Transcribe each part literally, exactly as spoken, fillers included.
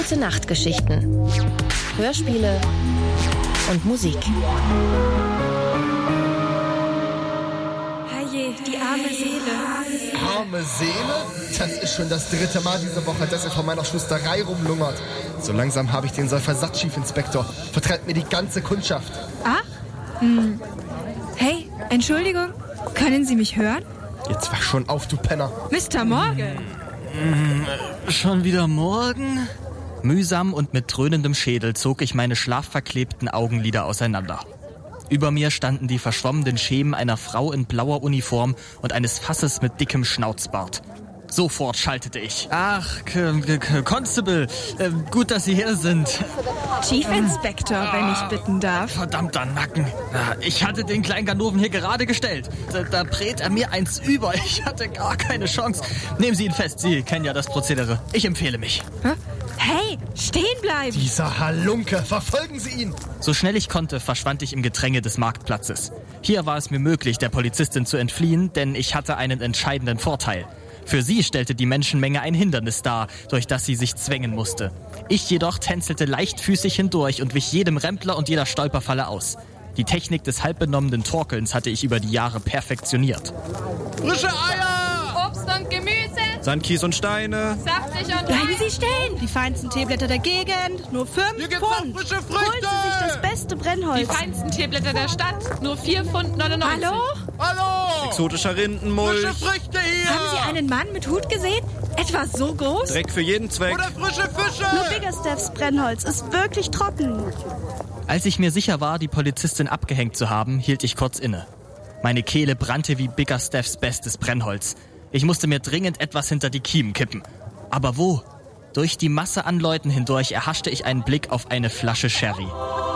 Gute-Nacht-Geschichten, Hörspiele und Musik. Herrje, die arme Seele. Arme Seele? Das ist schon das dritte Mal diese Woche, dass er von meiner Schusterei rumlungert. So langsam habe ich den Säufer satt, Chief Inspector. Vertreibt mir die ganze Kundschaft. Ah? Hm. Hey, Entschuldigung, können Sie mich hören? Jetzt wach schon auf, du Penner. Mister Morgan. Hm, schon wieder morgen? Mühsam und mit dröhnendem Schädel zog ich meine schlafverklebten Augenlider auseinander. Über mir standen die verschwommenen Schemen einer Frau in blauer Uniform und eines Fasses mit dickem Schnauzbart. Sofort schaltete ich. Ach, K- K- Constable, äh, gut, dass Sie hier sind. Chief Inspector, wenn ich bitten darf. Verdammter Nacken. Ich hatte den kleinen Ganoven hier gerade gestellt. Da, da brät er mir eins über. Ich hatte gar keine Chance. Nehmen Sie ihn fest, Sie kennen ja das Prozedere. Ich empfehle mich. Hä? Hey, stehen bleiben! Dieser Halunke, verfolgen Sie ihn! So schnell ich konnte, verschwand ich im Gedränge des Marktplatzes. Hier war es mir möglich, der Polizistin zu entfliehen, denn ich hatte einen entscheidenden Vorteil. Für sie stellte die Menschenmenge ein Hindernis dar, durch das sie sich zwängen musste. Ich jedoch tänzelte leichtfüßig hindurch und wich jedem Rempler und jeder Stolperfalle aus. Die Technik des halbbenommenen Torkelns hatte ich über die Jahre perfektioniert. Frische Eier! Obst und Gemüse! Sandkies und Steine. Saftig und Bleiben Sie stehen! Die feinsten Teeblätter der Gegend, nur fünf Hier gibt's Pfund. noch frische Früchte! Holen Sie sich das beste Brennholz. die feinsten Teeblätter der Stadt. Nur vier Pfund neunundneunzig. Hallo? Hallo! Exotischer Rindenmulch. Frische Früchte hier! Haben Sie einen Mann mit Hut gesehen? Etwa so groß? Dreck für jeden Zweck. Oder frische Fische! Nur Biggerstaffs Brennholz ist wirklich trocken. Als ich mir sicher war, die Polizistin abgehängt zu haben, hielt ich kurz inne. Meine Kehle brannte wie Biggerstaffs bestes Brennholz. Ich musste mir dringend etwas hinter die Kiemen kippen. Aber wo? Durch die Masse an Leuten hindurch erhaschte ich einen Blick auf eine Flasche Sherry.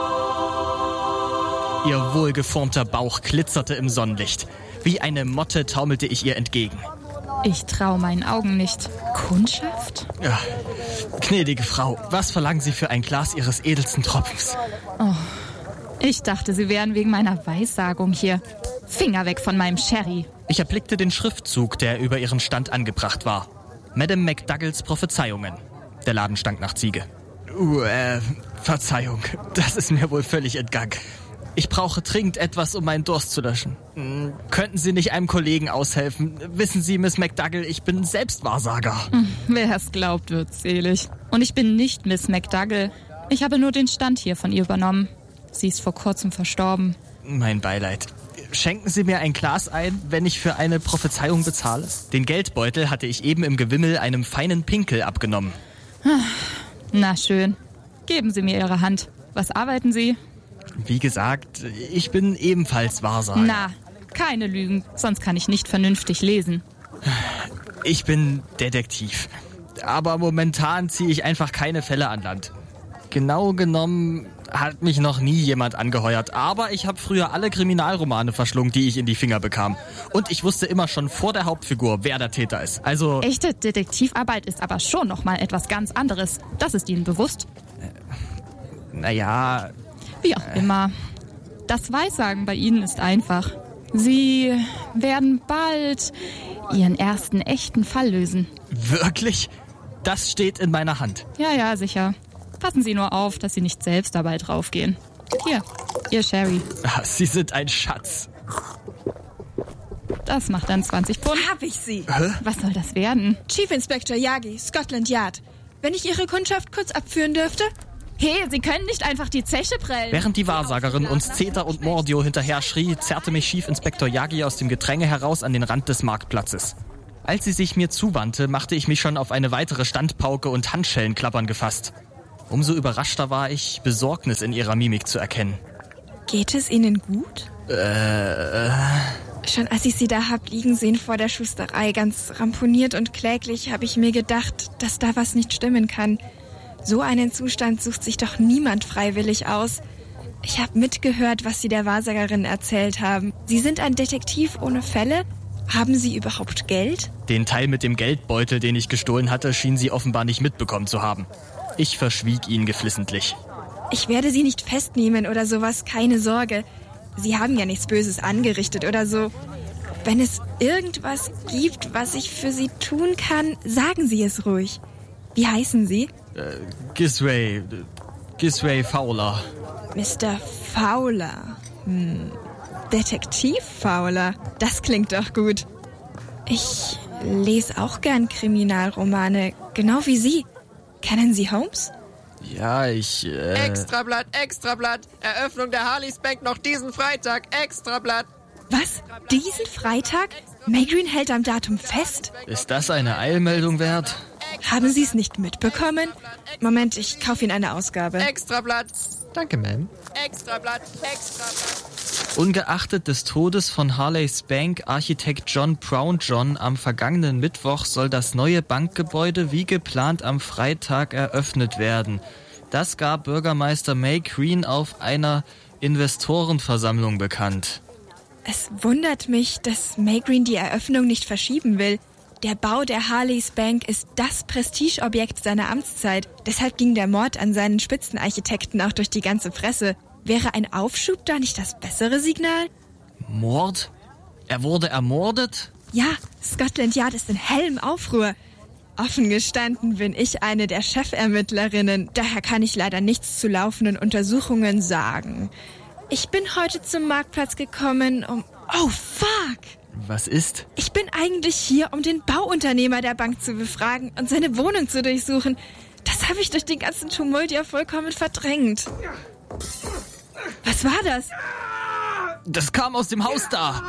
Ihr wohlgeformter Bauch glitzerte im Sonnenlicht. Wie eine Motte taumelte ich ihr entgegen. Ich trau meinen Augen nicht. Kundschaft? Ja. Gnädige Frau, was verlangen Sie für ein Glas Ihres edelsten Tropfens? Oh, ich dachte, Sie wären wegen meiner Weissagung hier. Finger weg von meinem Sherry. Ich erblickte den Schriftzug, der über ihren Stand angebracht war. Madame McDougals Prophezeiungen. Der Laden stank nach Ziege. Uh, äh, Verzeihung. Das ist mir wohl völlig entgangen. Ich brauche dringend etwas, um meinen Durst zu löschen. Hm, könnten Sie nicht einem Kollegen aushelfen? Wissen Sie, Miss McDougall, ich bin selbst Wahrsager. Hm, wer es glaubt, wird selig. Und ich bin nicht Miss McDougall. Ich habe nur den Stand hier von ihr übernommen. Sie ist vor kurzem verstorben. Mein Beileid. Schenken Sie mir ein Glas ein, wenn ich für eine Prophezeiung bezahle? Den Geldbeutel hatte ich eben im Gewimmel einem feinen Pinkel abgenommen. Na schön. Geben Sie mir Ihre Hand. Was arbeiten Sie? Wie gesagt, ich bin ebenfalls Wahrsager. Na, keine Lügen, sonst kann ich nicht vernünftig lesen. Ich bin Detektiv. Aber momentan ziehe ich einfach keine Fälle an Land. Genau genommen hat mich noch nie jemand angeheuert. Aber ich habe früher alle Kriminalromane verschlungen, die ich in die Finger bekam. Und ich wusste immer schon vor der Hauptfigur, wer der Täter ist. Also Echte Detektivarbeit ist aber schon noch mal etwas ganz anderes. Das ist Ihnen bewusst? Äh, naja... Wie auch immer. Das Weissagen bei Ihnen ist einfach. Sie werden bald Ihren ersten echten Fall lösen. Wirklich? Das steht in meiner Hand. Ja, ja, sicher. Passen Sie nur auf, dass Sie nicht selbst dabei draufgehen. Hier, Ihr Sherry. Ach, Sie sind ein Schatz. Das macht dann zwanzig Pfund. Hab ich Sie. Hä? Was soll das werden? Chief Inspector Yagi, Scotland Yard. Wenn ich Ihre Kundschaft kurz abführen dürfte? Hey, Sie können nicht einfach die Zeche prellen. Während die Wahrsagerin uns Zeta und Mordio hinterher schrie, zerrte mich Chief Inspector Yagi aus dem Gedränge heraus an den Rand des Marktplatzes. Als sie sich mir zuwandte, machte ich mich schon auf eine weitere Standpauke und Handschellenklappern gefasst. Umso überraschter war ich, Besorgnis in ihrer Mimik zu erkennen. Geht es Ihnen gut? Äh... Schon als ich Sie da hab liegen sehen vor der Schusterei, ganz ramponiert und kläglich, habe ich mir gedacht, dass da was nicht stimmen kann. So einen Zustand sucht sich doch niemand freiwillig aus. Ich habe mitgehört, was Sie der Wahrsagerin erzählt haben. Sie sind ein Detektiv ohne Fälle? Haben Sie überhaupt Geld? Den Teil mit dem Geldbeutel, den ich gestohlen hatte, schien sie offenbar nicht mitbekommen zu haben. Ich verschwieg ihn geflissentlich. Ich werde Sie nicht festnehmen oder sowas, keine Sorge. Sie haben ja nichts Böses angerichtet oder so. Wenn es irgendwas gibt, was ich für Sie tun kann, sagen Sie es ruhig. Wie heißen Sie? Äh, Gisray. Gisray Fowler. Mister Fowler. Hm. Detektiv Fowler. Das klingt doch gut. Ich lese auch gern Kriminalromane, genau wie Sie. Kennen Sie Holmes? Ja, ich... Äh... Extrablatt, Extrablatt. Eröffnung der Harleys Bank noch diesen Freitag. Extrablatt. Was? Diesen Freitag? Magreen hält am Datum fest? Ist das eine Eilmeldung wert? Haben Sie es nicht mitbekommen? Moment, ich kaufe Ihnen eine Ausgabe. Extrablatt. Danke, Ma'am. Extrablatt, Extrablatt. Ungeachtet des Todes von Harleys Bank Architekt John Brownjohn am vergangenen Mittwoch soll das neue Bankgebäude wie geplant am Freitag eröffnet werden. Das gab Bürgermeister Magreen auf einer Investorenversammlung bekannt. Es wundert mich, dass Magreen die Eröffnung nicht verschieben will. Der Bau der Harleys Bank ist das Prestigeobjekt seiner Amtszeit. Deshalb ging der Mord an seinen Spitzenarchitekten auch durch die ganze Presse. Wäre ein Aufschub da nicht das bessere Signal? Mord? Er wurde ermordet? Ja, Scotland Yard ist in hellem Aufruhr. Offen gestanden bin ich eine der Chefermittlerinnen. Daher kann ich leider nichts zu laufenden Untersuchungen sagen. Ich bin heute zum Marktplatz gekommen, um... Oh, fuck! Was ist? Ich bin eigentlich hier, um den Bauunternehmer der Bank zu befragen und seine Wohnung zu durchsuchen. Das habe ich durch den ganzen Tumult ja vollkommen verdrängt. Was war das? Das kam aus dem Haus da.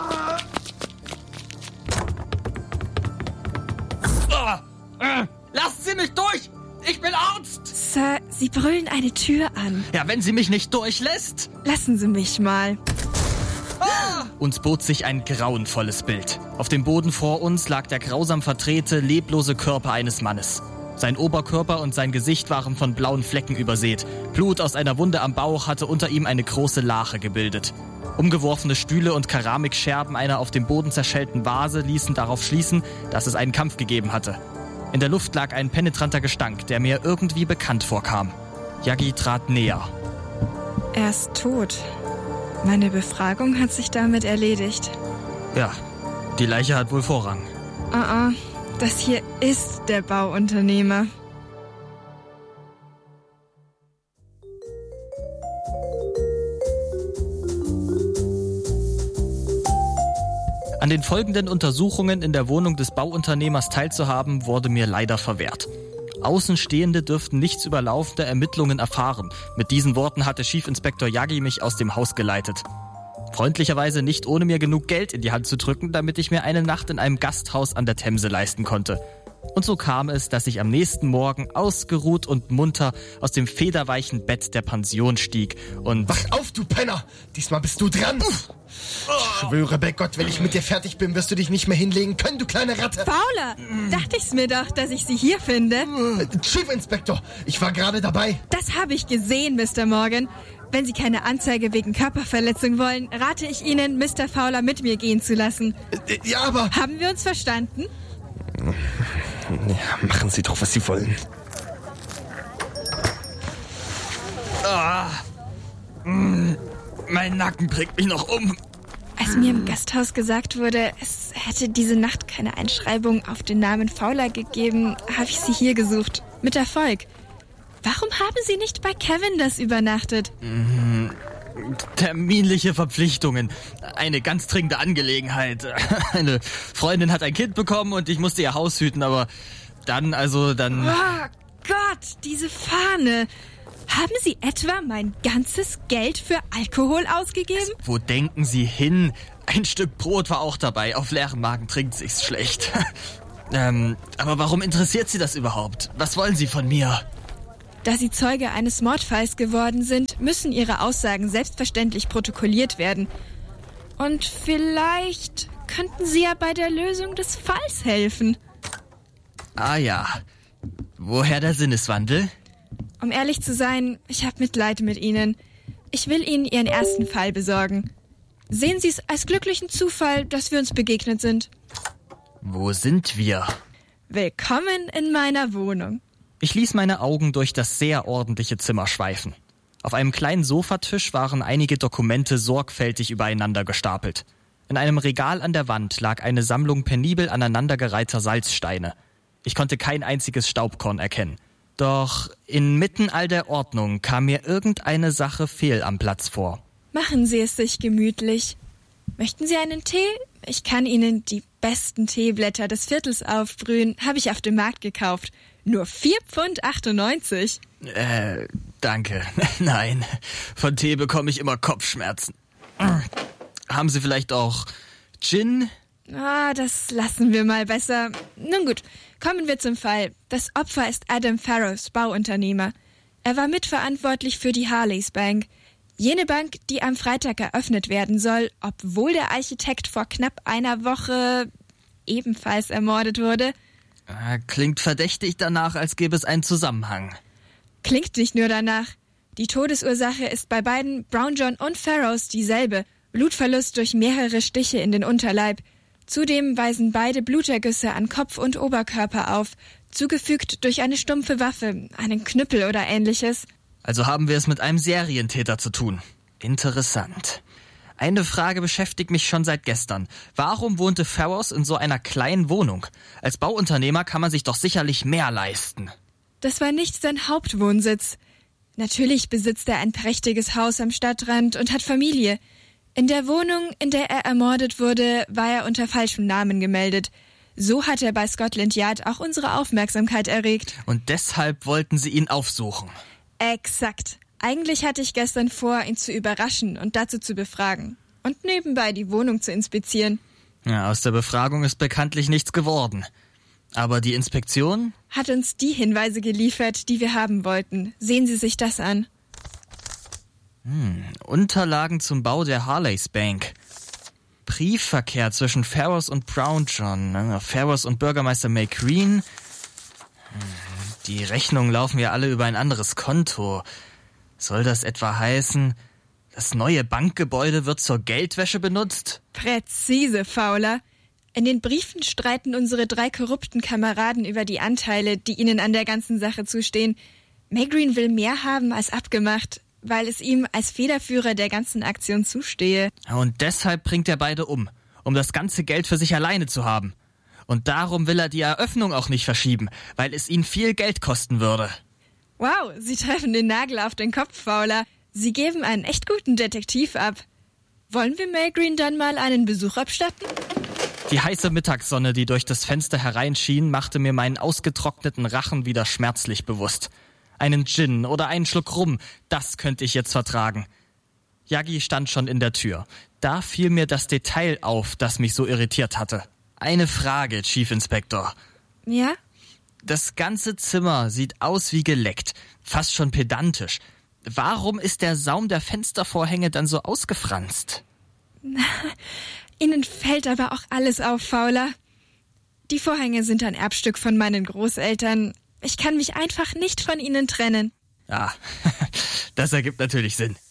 Oh, äh, lassen Sie mich durch! Ich bin Arzt! Sir, Sie brüllen eine Tür an. Ja, wenn sie mich nicht durchlässt. Lassen Sie mich mal. Ah! Uns bot sich ein grauenvolles Bild. Auf dem Boden vor uns lag der grausam verdrehte, leblose Körper eines Mannes. Sein Oberkörper und sein Gesicht waren von blauen Flecken übersät. Blut aus einer Wunde am Bauch hatte unter ihm eine große Lache gebildet. Umgeworfene Stühle und Keramikscherben einer auf dem Boden zerschellten Vase ließen darauf schließen, dass es einen Kampf gegeben hatte. In der Luft lag ein penetranter Gestank, der mir irgendwie bekannt vorkam. Yagi trat näher. Er ist tot. Meine Befragung hat sich damit erledigt. Ja, die Leiche hat wohl Vorrang. Ah, uh-uh. Das hier ist der Bauunternehmer. An den folgenden Untersuchungen in der Wohnung des Bauunternehmers teilzuhaben, wurde mir leider verwehrt. Außenstehende dürften nichts über laufende Ermittlungen erfahren. Mit diesen Worten hatte Chiefinspektor Yagi mich aus dem Haus geleitet. Freundlicherweise nicht ohne mir genug Geld in die Hand zu drücken, damit ich mir eine Nacht in einem Gasthaus an der Themse leisten konnte. Und so kam es, dass ich am nächsten Morgen ausgeruht und munter aus dem federweichen Bett der Pension stieg und... Wach auf, du Penner! Diesmal bist du dran! Ich schwöre bei Gott, wenn ich mit dir fertig bin, wirst du dich nicht mehr hinlegen können, du kleine Ratte! Fowler! Dachte ich's mir doch, dass ich Sie hier finde. Chiefinspektor, ich war gerade dabei. Das habe ich gesehen, Mister Morgan. Wenn Sie keine Anzeige wegen Körperverletzung wollen, rate ich Ihnen, Mister Fowler mit mir gehen zu lassen. Ja, aber... Haben wir uns verstanden? Ja, machen Sie doch, was Sie wollen. Ah, mm, mein Nacken bringt mich noch um. Als mir im Gasthaus gesagt wurde, es hätte diese Nacht keine Einschreibung auf den Namen Fowler gegeben, habe ich Sie hier gesucht. Mit Erfolg. Warum haben Sie nicht bei Cavendish übernachtet? Mhm. Terminliche Verpflichtungen. Eine ganz dringende Angelegenheit. Eine Freundin hat ein Kind bekommen und ich musste ihr Haus hüten, aber dann, also dann... Oh Gott, diese Fahne. Haben Sie etwa mein ganzes Geld für Alkohol ausgegeben? Also, wo denken Sie hin? Ein Stück Brot war auch dabei. Auf leerem Magen trinkt sich's schlecht. ähm, aber warum interessiert Sie das überhaupt? Was wollen Sie von mir? Da Sie Zeuge eines Mordfalls geworden sind, müssen Ihre Aussagen selbstverständlich protokolliert werden. Und vielleicht könnten Sie ja bei der Lösung des Falls helfen. Ah ja. Woher der Sinneswandel? Um ehrlich zu sein, ich habe Mitleid mit Ihnen. Ich will Ihnen Ihren ersten Fall besorgen. Sehen Sie es als glücklichen Zufall, dass wir uns begegnet sind. Wo sind wir? Willkommen in meiner Wohnung. Ich ließ meine Augen durch das sehr ordentliche Zimmer schweifen. Auf einem kleinen Sofatisch waren einige Dokumente sorgfältig übereinander gestapelt. In einem Regal an der Wand lag eine Sammlung penibel aneinandergereihter Salzsteine. Ich konnte kein einziges Staubkorn erkennen. Doch inmitten all der Ordnung kam mir irgendeine Sache fehl am Platz vor. Machen Sie es sich gemütlich. Möchten Sie einen Tee? Ich kann Ihnen die besten Teeblätter des Viertels aufbrühen. Habe ich auf dem Markt gekauft. Nur vier Pfund achtundneunzig. Äh, danke. Nein, von Tee bekomme ich immer Kopfschmerzen. Haben Sie vielleicht auch Gin? Ah, das lassen wir mal besser. Nun gut, kommen wir zum Fall. Das Opfer ist Adam Farrows, Bauunternehmer. Er war mitverantwortlich für die Harleys Bank. Jene Bank, die am Freitag eröffnet werden soll, obwohl der Architekt vor knapp einer Woche ebenfalls ermordet wurde. Klingt verdächtig danach, als gäbe es einen Zusammenhang. Klingt nicht nur danach. Die Todesursache ist bei beiden, Brown John und Farrows, dieselbe. Blutverlust durch mehrere Stiche in den Unterleib. Zudem weisen beide Blutergüsse an Kopf und Oberkörper auf, zugefügt durch eine stumpfe Waffe, einen Knüppel oder ähnliches. Also haben wir es mit einem Serientäter zu tun. Interessant. Eine Frage beschäftigt mich schon seit gestern. Warum wohnte Farrows in so einer kleinen Wohnung? Als Bauunternehmer kann man sich doch sicherlich mehr leisten. Das war nicht sein Hauptwohnsitz. Natürlich besitzt er ein prächtiges Haus am Stadtrand und hat Familie. In der Wohnung, in der er ermordet wurde, war er unter falschem Namen gemeldet. So hat er bei Scotland Yard auch unsere Aufmerksamkeit erregt. Und deshalb wollten Sie ihn aufsuchen? Exakt. Eigentlich hatte ich gestern vor, ihn zu überraschen und dazu zu befragen. Und nebenbei die Wohnung zu inspizieren. Ja, aus der Befragung ist bekanntlich nichts geworden. Aber die Inspektion? Hat uns die Hinweise geliefert, die wir haben wollten. Sehen Sie sich das an. Hm, Unterlagen zum Bau der Harleys Bank. Briefverkehr zwischen Farrows und Brown John. Farrows und Bürgermeister May Green. Die Rechnungen laufen ja alle über ein anderes Konto. Soll das etwa heißen, das neue Bankgebäude wird zur Geldwäsche benutzt? Präzise, Fauler. In den Briefen streiten unsere drei korrupten Kameraden über die Anteile, die ihnen an der ganzen Sache zustehen. May Green will mehr haben als abgemacht, weil es ihm als Federführer der ganzen Aktion zustehe. Und deshalb bringt er beide um, um das ganze Geld für sich alleine zu haben. Und darum will er die Eröffnung auch nicht verschieben, weil es ihn viel Geld kosten würde. Wow, Sie treffen den Nagel auf den Kopf, Fauler. Sie geben einen echt guten Detektiv ab. Wollen wir May Green dann mal einen Besuch abstatten? Die heiße Mittagssonne, die durch das Fenster hereinschien, machte mir meinen ausgetrockneten Rachen wieder schmerzlich bewusst. Einen Gin oder einen Schluck Rum, das könnte ich jetzt vertragen. Yagi stand schon in der Tür. Da fiel mir das Detail auf, das mich so irritiert hatte. Eine Frage, Chief Inspector. Ja? Das ganze Zimmer sieht aus wie geleckt, fast schon pedantisch. Warum ist der Saum der Fenstervorhänge dann so ausgefranst? Ihnen fällt aber auch alles auf, Fauler. Die Vorhänge sind ein Erbstück von meinen Großeltern. Ich kann mich einfach nicht von ihnen trennen. Ja, das ergibt natürlich Sinn.